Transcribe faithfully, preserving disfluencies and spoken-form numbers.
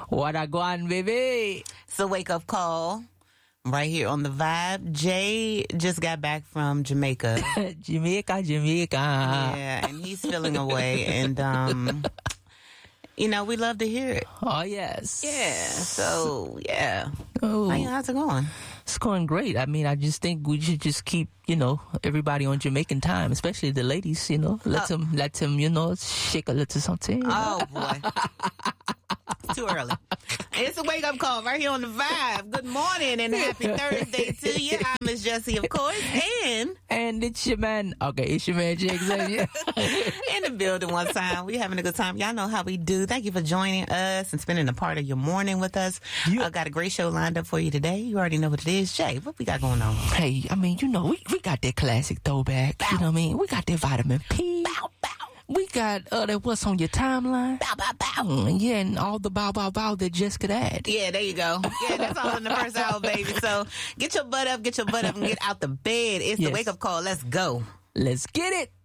What I go on, baby? It's a wake up call right here on the Vibe. Jay just got back from Jamaica. Jamaica, Jamaica. Yeah, and he's feeling away. And, um, you know, we love to hear it. Oh, yes. Yeah. So, yeah. Oh. How's it going? It's going great. I mean, I just think we should just keep, you know, everybody on Jamaican time, especially the ladies, you know. Let Oh. them, let them, you know, shake a little something. Oh, boy. Too early. It's a wake-up call right here on the Vibe. Good morning and happy Thursday to you. I'm Miss Jessie, of course, and... And it's your man, okay, it's your man, Jake Xavier. in the building one time. We having a good time. Y'all know how we do. Thank you for joining us and spending a part of your morning with us. Yeah. I got a great show lined up for you today. You already know what it is. Jay, what we got going on? Hey, I mean, you know, we, we got that classic throwback. Bow. You know what I mean? We got that vitamin P. Bow, bow. We got uh, that what's on your timeline. Bow, bow, bow. Mm, yeah, and all the bow, bow, bow that Jess could add. Yeah, there you go. Yeah, that's all in the first hour, baby. So get your butt up, get your butt up, and get out the bed. It's Yes. the wake-up call. Let's go. Let's get it.